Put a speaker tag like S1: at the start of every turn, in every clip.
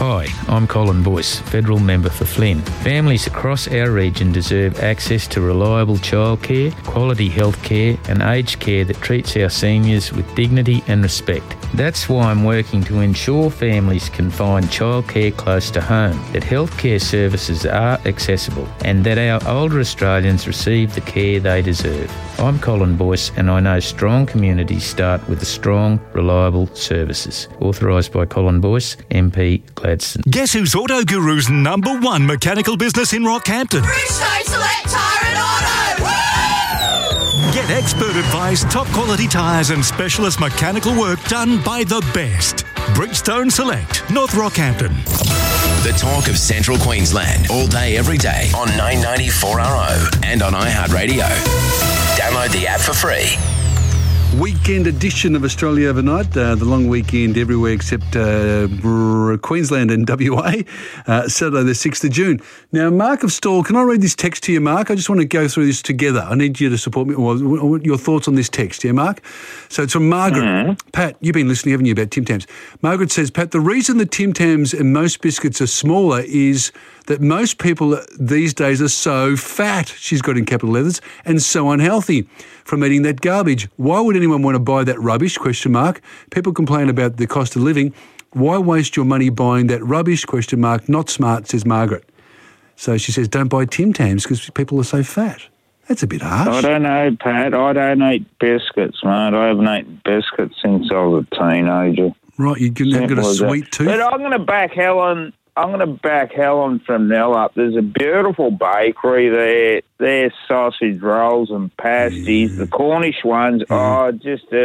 S1: Hi, I'm Colin Boyce, Federal Member for Flynn. Families across our region deserve access to reliable childcare, quality health care and aged care that treats our seniors with dignity and respect. That's why I'm working to ensure families can find childcare close to home, that healthcare services are accessible and that our older Australians receive the care they deserve. I'm Colin Boyce and I know strong communities start with strong, reliable services. Authorised by Colin Boyce, MP Gladstone.
S2: Guess who's Auto Guru's #1 mechanical business in Rockhampton?
S3: Bridgestone Select Tyre and Auto! Woo!
S2: Get expert advice, top quality tyres and specialist mechanical work done by the best. Bridgestone Select, North Rockhampton.
S4: The talk of Central Queensland, all day, every day on 994RO and on iHeartRadio. Download the app for free.
S5: Weekend edition of Australia Overnight, the long weekend everywhere except Queensland and WA, Saturday the 6th of June. Now, Mark of Stawell, can I read this text to you, Mark? I just want to go through this together. I need you to support me. Well, your thoughts on this text, yeah, Mark? So it's from Margaret. Mm-hmm. Pat, you've been listening, haven't you, about Tim Tams? Margaret says, Pat, the reason the Tim Tams and most biscuits are smaller is that most people these days are so fat, she's got in capital letters, and so unhealthy from eating that garbage. Why would anyone want to buy that rubbish? ? People complain about the cost of living. Why waste your money buying that rubbish? ? Not smart, says Margaret. So she says, don't buy Tim Tams because people are so fat. That's a bit harsh.
S6: I don't know, Pat. I don't eat biscuits, mate. I haven't eaten biscuits since I was a teenager.
S5: Right, you've got a sweet tooth?
S6: But I'm going to back Helen from Nellup. There's a beautiful bakery there. Their sausage rolls and pasties, the Cornish ones. I'd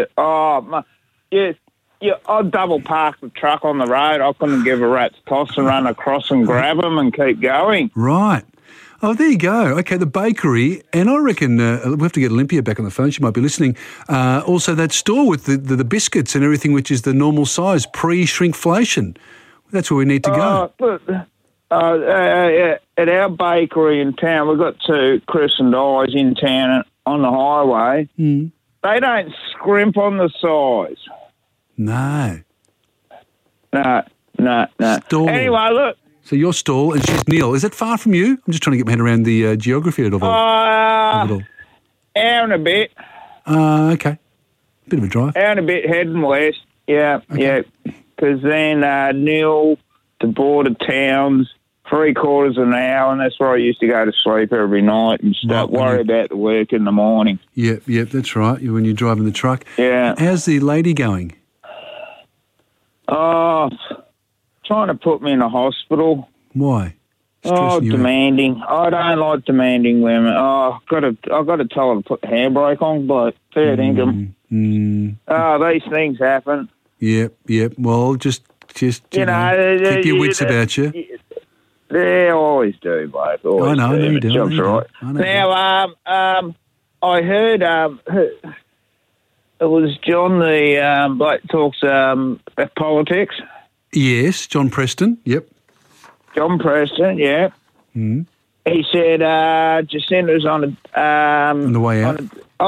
S6: double park the truck on the road. I couldn't give a rat's toss and run across and grab them and keep going.
S5: Right. Oh, there you go. Okay, the bakery, and I reckon we have to get Olympia back on the phone. She might be listening. Also, that store with the biscuits and everything, which is the normal size, pre-shrinkflation. That's where we need to go.
S6: At our bakery in town, we've got two Chris and I's in town on the highway.
S5: Mm.
S6: They don't scrimp on the size.
S5: No.
S6: No.
S5: Stall.
S6: Anyway, look.
S5: So your stall, and she's Neil. Is that far from you? I'm just trying to get my head around the geography of it all.
S6: Hour and a bit.
S5: Okay. Bit of a drive.
S6: Hour and a bit heading west. Yeah, okay. Yeah. Because then Neil to border towns, 3/4 an hour, and that's where I used to go to sleep every night and worry about the work in the morning.
S5: Yep, that's right, when you're driving the truck.
S6: Yeah.
S5: How's the lady going?
S6: Oh, trying to put me in a hospital.
S5: Why?
S6: Demanding. I don't like demanding women. Oh, I've got to tell her to put the handbrake on, but fair dinkum. These things happen.
S5: Yep. Well, just keep your wits about you.
S6: They always do, mate.
S5: I know you do.
S6: Job's right. Now, I heard it was John, the bloke talks about politics.
S5: Yes, John Preston. Yep.
S6: John Preston. Yeah.
S5: Mm.
S6: He said Jacinda's on
S5: the way out.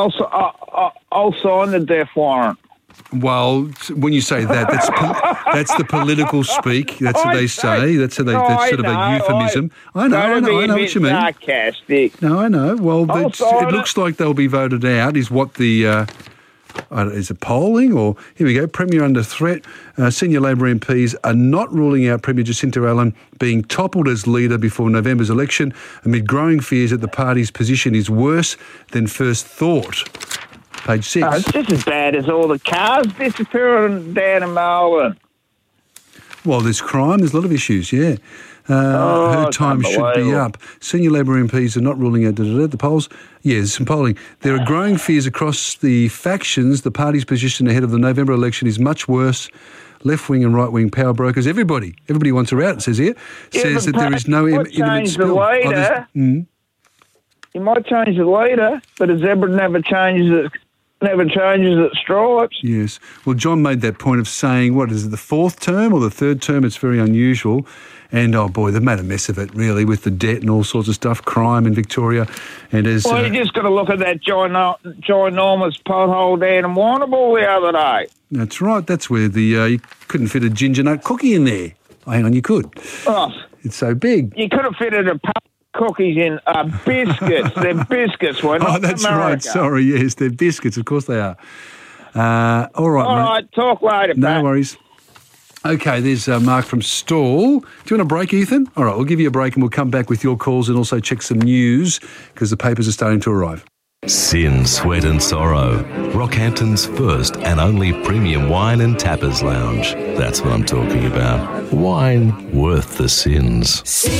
S6: I'll sign the death warrant.
S5: Well, when you say that, that's the political speak. That's what they say. That's sort of a euphemism. I know what you mean.
S6: Sarcastic.
S5: No, I know. Well, it looks like they'll be voted out. Is what the is it polling or here we go? Premier under threat. Senior Labor MPs are not ruling out Premier Jacinta Allen being toppled as leader before November's election, amid growing fears that the party's position is worse than first thought. Page 6.
S6: It's just as bad as all the cars disappearing down in Melbourne.
S5: Well, there's crime. There's a lot of issues, yeah. Her time should be up. Senior Labor MPs are not ruling out the polls. Yeah, there's some polling. There are growing fears across the factions. The party's position ahead of the November election is much worse. Left-wing and right-wing power brokers, everybody wants her out, it says here, says that there is no imminent spill.
S6: You might change the leader, but a zebra never changes its stripes.
S5: Yes. Well, John made that point of saying, what is it, the fourth term or the third term? It's very unusual. And, oh, boy, they've made a mess of it, really, with the debt and all sorts of stuff, crime in Victoria. And as
S6: you just got to look at that ginormous pothole down in Warrnambool the other day.
S5: That's right. That's where you couldn't fit a ginger nut cookie in there. hang on, you could.
S6: Oh,
S5: It's so big.
S6: you could have fitted a pack of cookies in biscuits. They're biscuits, we're not
S5: That's
S6: America.
S5: right. Sorry, yes, they're biscuits. Of course they are. All right,
S6: All
S5: mate.
S6: right, talk later,
S5: No
S6: Pat.
S5: worries. Okay, there's Mark from Stawell. Do you want a break, Ethan? All right, we'll give you a break and we'll come back with your calls and also check some news because the papers are starting to arrive.
S7: Sin, Sweat and Sorrow. Rockhampton's first and only premium wine and tappers lounge. That's what I'm talking about. Wine worth the sins.